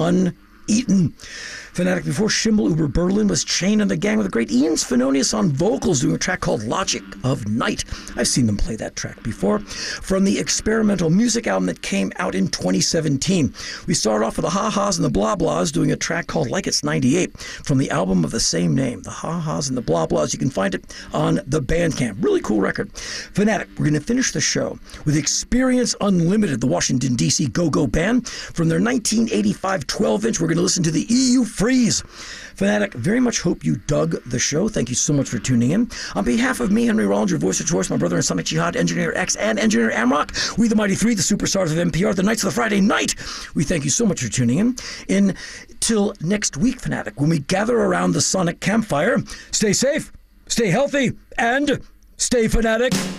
uneaten. Fanatic, before Schimmel Uber Berlin was chained in the gang with the great Ian Svenonius on vocals doing a track called Logic of Night. I've seen them play that track before. From the experimental music album that came out in 2017. We started off with the Ha-Has and the Blah Blahs doing a track called Like It's 98 from the album of the same name, the Ha-Has and the Blah Blahs. You can find it on the Bandcamp. Really cool record. Fanatic, we're going to finish the show with Experience Unlimited, the Washington, D.C. Go-Go Band. From their 1985 12-inch, we're going to listen to the EU Freeze. Fanatic, very much hope you dug the show. Thank you so much for tuning in. On behalf of me, Henry Rollins, your voice of choice, my brother in Sonic Jihad, Engineer X, and Engineer Amrock, we the Mighty Three, the superstars of NPR, the Knights of the Friday Night, we thank you so much for tuning in. Until next week, Fanatic, when we gather around the Sonic campfire, stay safe, stay healthy, and stay fanatic.